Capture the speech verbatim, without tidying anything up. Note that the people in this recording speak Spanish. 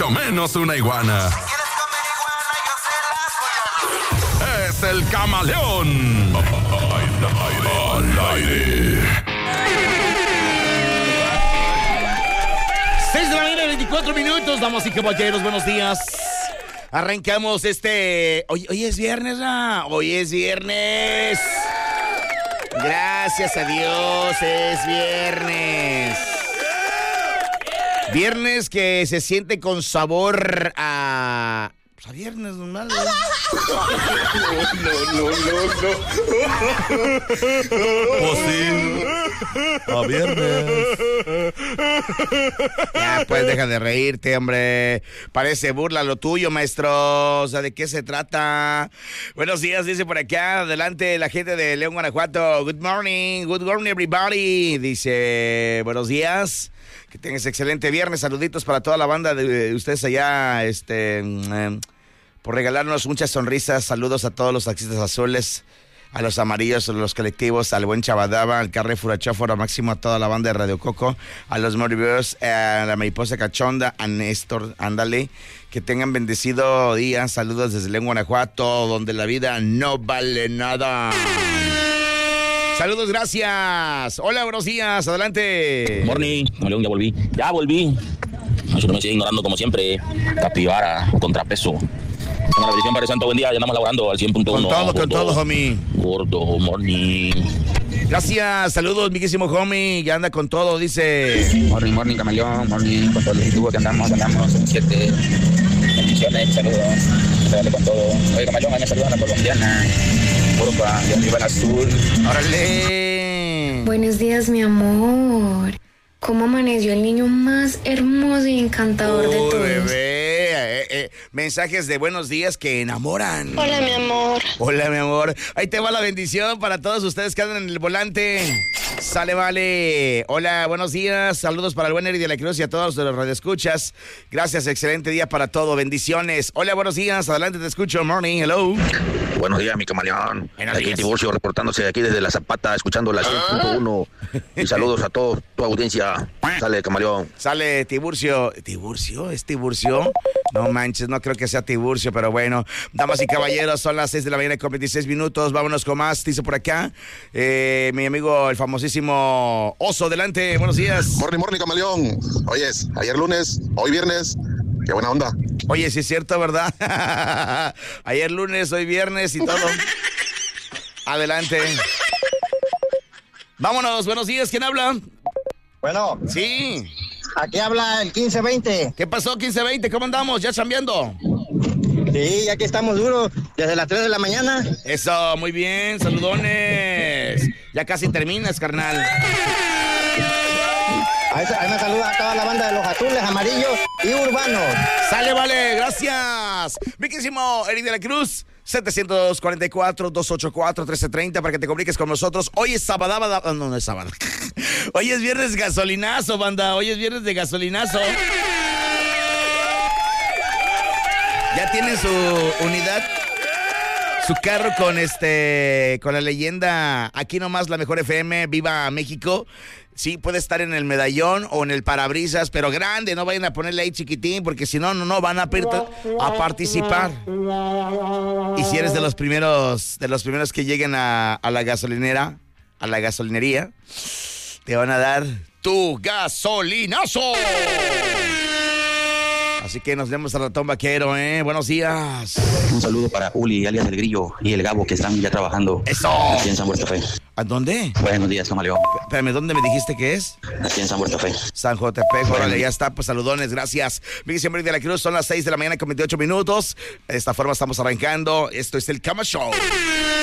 Menos una iguana. Es el camaleón. Al aire. seis de la mañana, veinticuatro minutos, damas y caballeros, buenos días. Arrancamos este... Hoy, hoy es viernes, ¿no? Hoy es viernes. Gracias a Dios, es viernes. Viernes que se siente con sabor a... Pues a viernes normal, ¿no? No, no, no, no. Pues sí. A viernes. Ya, pues deja de reírte, hombre. Parece burla lo tuyo, maestro. O sea, ¿de qué se trata? Buenos días, dice por acá. Adelante la gente de León, Guanajuato. Good morning, good morning, everybody. Dice, buenos días. Que tengas excelente viernes. Saluditos para toda la banda de ustedes allá, este, eh, por regalarnos muchas sonrisas. Saludos a todos los taxistas azules, a los amarillos, a los colectivos, al buen Chabadaba, al Carre Furachóforo, máximo a toda la banda de Radio Coco, a los Moriberos, a la Mariposa Cachonda, a Néstor, ándale. Que tengan bendecido día. Saludos desde León, Guanajuato, donde la vida no vale nada. Saludos, gracias. Hola, buenos días, adelante. Morning, León, ya volví. Ya volví. Eso no me sigue ignorando como siempre. Capibara, contrapeso. Tengo la bendición, Padre Santo, buen día. Ya andamos laborando al cien punto uno. Con todo, con todo, homie. Gordo, morning. Gracias, saludos, miquísimo homie. Ya anda con todo, dice. Morning, morning, camaleón. Morning, con todo el equipo que andamos, andamos en siete. Bendiciones, saludos. Dale con todo. Oye, camaleón, ahí me saludan a la colombiana. Porfa, de arriba el azul. ¡Órale! Buenos días, mi amor. ¿Cómo amaneció el niño más hermoso y encantador Uy, de todos? Bebé. Eh, eh, mensajes de buenos días que enamoran. Hola, mi amor. Hola, mi amor. Ahí te va la bendición para todos ustedes que andan en el volante. Sale, vale. Hola, buenos días. Saludos para el buen Eri de la Cruz y a todos los radioescuchas. Gracias, excelente día para todo. Bendiciones. Hola, buenos días. Adelante, te escucho. Morning, hello. Buenos días, mi camaleón. Buenos Aquí días. Tiburcio reportándose de aquí desde La Zapata, escuchando la cien punto uno. Y saludos a todos, tu audiencia. Sale, camaleón. Sale Tiburcio. ¿Tiburcio? ¿Es Tiburcio? No manches, no creo que sea Tiburcio, pero bueno. Damas y caballeros, son las seis de la mañana con veintiséis minutos. Vámonos con más. Dice por acá eh, mi amigo, el famosísimo Oso. Adelante, buenos días. Morning, morning, camaleón. Oyes, ayer lunes, hoy viernes. Qué buena onda. Oye, sí es cierto, ¿verdad? Ayer lunes, hoy viernes y todo. Adelante. Vámonos, buenos días. ¿Quién habla? Bueno, Sí. aquí habla el quince veinte. ¿Qué pasó, quince veinte? ¿Cómo andamos? ¿Ya chambeando? Sí, aquí estamos duros, desde las tres de la mañana. Eso, muy bien, saludones. Ya casi terminas, carnal. Ahí, ahí me saluda a toda la banda de los azules, amarillos y urbanos. Sale, vale, gracias. Miquísimo Eri de la Cruz, setecientos cuarenta y cuatro, doscientos ochenta y cuatro, trece treinta para que te comuniques con nosotros. Hoy es sábado, no, no es sábado. Hoy es viernes gasolinazo, banda. Hoy es viernes de gasolinazo. Ya tienen su unidad, su carro con este, con la leyenda Aquí nomás la mejor F M, Viva México. Sí, puede estar en el medallón o en el parabrisas, pero grande, no vayan a ponerle ahí chiquitín, porque si no, no, no, van a, a participar. Y si eres de los primeros, de los primeros que lleguen a, a la gasolinera, a la gasolinería, te van a dar tu gasolinazo. Así que nos vemos al ratón vaquero, ¿eh? Buenos días. Un saludo para Uli, alias El Grillo, y el Gabo, que están ya trabajando. ¡Eso! Aquí en San Puerto Fe. ¿A dónde? Buenos días, camaleón. Espérame, ¿dónde me dijiste que es? Aquí en San Puerto Fe. San Jotepec, órale, ya está, pues saludones, gracias. Miguel Siempre de la Cruz, son las seis de la mañana con veintiocho minutos. De esta forma estamos arrancando. Esto es el Cama Show.